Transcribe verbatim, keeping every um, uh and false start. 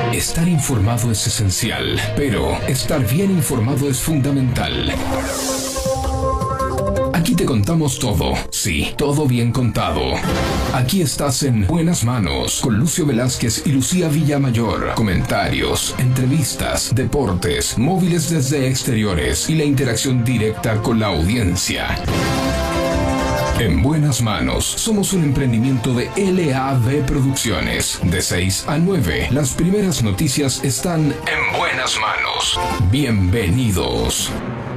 Estar informado es esencial, pero estar bien informado es fundamental. Aquí te contamos todo, sí, todo bien contado. Aquí estás en Buenas Manos con Lucio Velázquez y Lucía Villamayor. Comentarios, entrevistas, deportes, móviles desde exteriores y la interacción directa con la audiencia. En Buenas Manos somos un emprendimiento de L A V Producciones. De seis a nueve, las primeras noticias están en Buenas Manos. Bienvenidos.